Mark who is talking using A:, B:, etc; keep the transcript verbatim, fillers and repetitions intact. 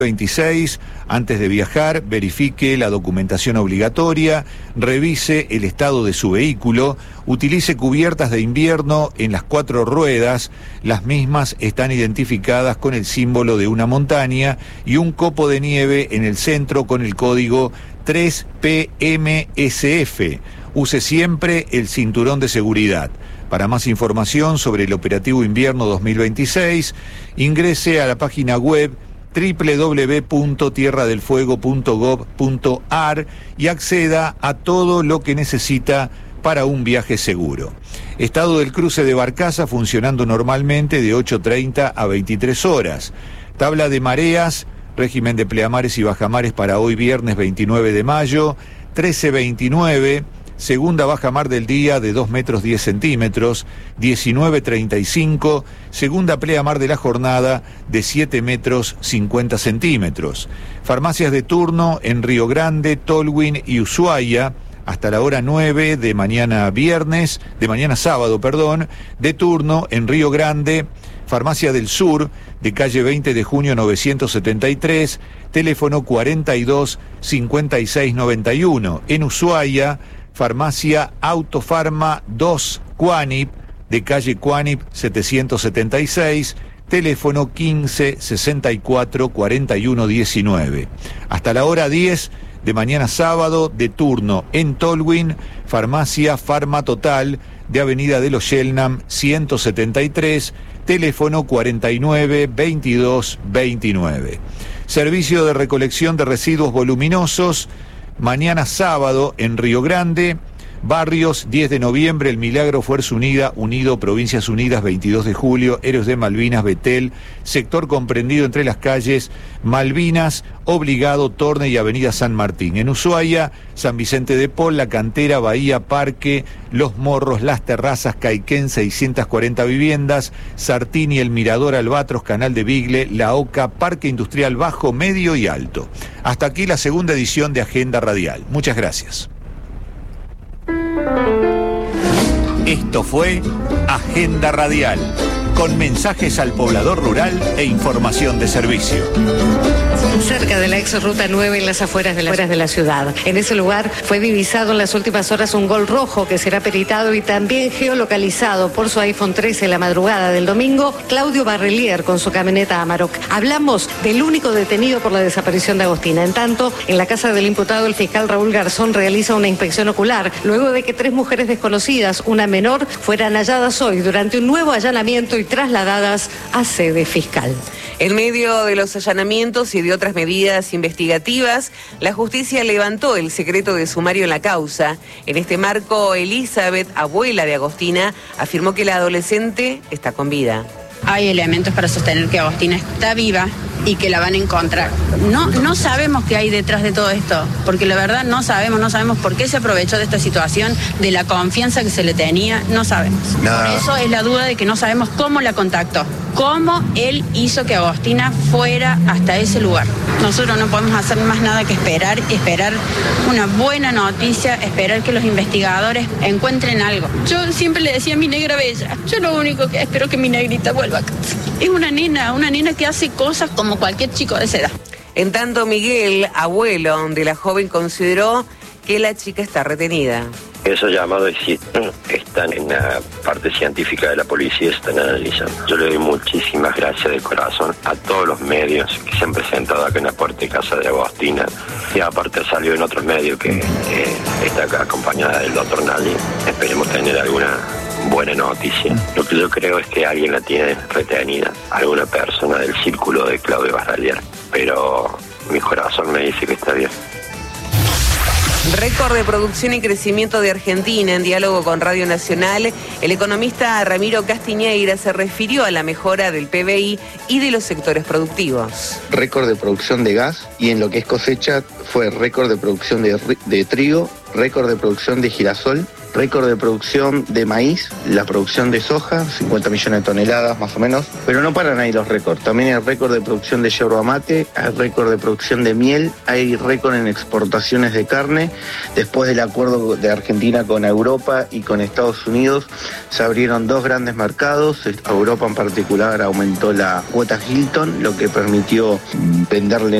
A: veintiséis, antes de viajar, verifique la documentación obligatoria, revise el estado de su vehículo, utilice cubiertas de invierno en las cuatro ruedas, las mismas están identificadas con el símbolo de una montaña y un copo de nieve en el centro con el código tres P M S F. Use siempre el cinturón de seguridad. Para más información sobre el operativo invierno dos mil veintiséis, ingrese a la página web doble u doble u doble u punto tierra del fuego punto gov punto a r y acceda a todo lo que necesita para un viaje seguro. Estado del cruce de Barcaza funcionando normalmente de ocho treinta a veintitrés horas. Tabla de mareas, régimen de pleamares y bajamares para hoy viernes veintinueve de mayo, trece veintinueve. Segunda bajamar del día de dos metros diez centímetros, diecinueve treinta y cinco, segunda pleamar de la jornada de siete metros cincuenta centímetros. Farmacias de turno en Río Grande, Tolwyn y Ushuaia, hasta la hora nueve de mañana viernes, de mañana sábado, perdón, de turno en Río Grande, Farmacia del Sur, de calle veinte de junio novecientos setenta y tres, teléfono cuarenta y dos cincuenta y seis noventa y uno. En Ushuaia, Farmacia Autofarma dos Cuanip, de calle Cuanip setecientos setenta y seis, teléfono quince sesenta y cuatro cuarenta y uno diecinueve. Hasta la hora diez de mañana sábado, de turno en Tolwyn, Farmacia Farma Total, de Avenida de los Shelnam ciento setenta y tres, teléfono cuarenta y nueve veintidós veintinueve. Servicio de recolección de residuos voluminosos, mañana sábado en Río Grande, Barrios, diez de noviembre, El Milagro, Fuerza Unida, Unido, Provincias Unidas, veintidós de julio, Héroes de Malvinas, Betel, sector comprendido entre las calles Malvinas, Obligado, Torne y Avenida San Martín. En Ushuaia, San Vicente de Paul, La Cantera, Bahía, Parque, Los Morros, Las Terrazas, Caiquén, seiscientas cuarenta viviendas, Sartini, El Mirador, Albatros, Canal de Bigle, La Oca, Parque Industrial Bajo, Medio y Alto. Hasta aquí la segunda edición de Agenda Radial. Muchas gracias. Esto fue Agenda Radial, con mensajes al poblador rural e información de servicio.
B: Cerca de la ex ruta nueve en las afueras de la, afueras de la ciudad. En ese lugar fue divisado en las últimas horas un Gol rojo que será peritado y también geolocalizado por su iPhone trece en la madrugada del domingo, Claudio Barrelier con su camioneta Amarok. Hablamos del único detenido por la desaparición de Agostina. En tanto, en la casa del imputado, el fiscal Raúl Garzón realiza una inspección ocular luego de que tres mujeres desconocidas, una menor, fueran halladas hoy durante un nuevo allanamiento y trasladadas a sede fiscal.
C: En medio de los allanamientos y de otras medidas investigativas, la justicia levantó el secreto de sumario en la causa. En este marco, Elizabeth, abuela de Agostina, afirmó que la adolescente está con vida.
D: Hay elementos para sostener que Agostina está viva y que la van a encontrar. No, no sabemos qué hay detrás de todo esto, porque la verdad no sabemos, no sabemos por qué se aprovechó de esta situación, de la confianza que se le tenía, no sabemos. No. Por eso es la duda de que no sabemos cómo la contactó, cómo él hizo que Agostina fuera hasta ese lugar. Nosotros no podemos hacer más nada que esperar, esperar una buena noticia, esperar que los investigadores encuentren algo. Yo siempre le decía a mi negra bella, yo lo único que espero que mi negrita vuelva a casa. Es una nena, una nena que hace cosas como cualquier chico de esa edad.
C: En tanto, Miguel, abuelo de la joven, consideró que la chica está retenida.
E: Esos llamados están en la parte científica de la policía, están analizando. Yo le doy muchísimas gracias de corazón a todos los medios que se han presentado acá en la puerta de casa de Agostina. Y aparte salió en otros medios que eh, está acá acompañada del doctor Nali. Esperemos tener alguna buena noticia. Lo que yo creo es que alguien la tiene retenida, alguna persona del círculo de Claudio Barrelier. Pero mi corazón me dice que está bien.
C: Récord de producción y crecimiento de Argentina. En diálogo con Radio Nacional, el economista Ramiro Castiñeira se refirió a la mejora del P B I y de los sectores productivos.
F: Récord de producción de gas y en lo que es cosecha fue récord de producción de, de trigo, récord de producción de girasol récord de producción de maíz, la producción de soja, cincuenta millones de toneladas más o menos, pero no paran ahí los récords, también hay récord de producción de yerba mate, hay récord de producción de miel, hay récord en exportaciones de carne. Después del acuerdo de Argentina con Europa y con Estados Unidos, se abrieron dos grandes mercados. Europa en particular aumentó la cuota Hilton, lo que permitió venderle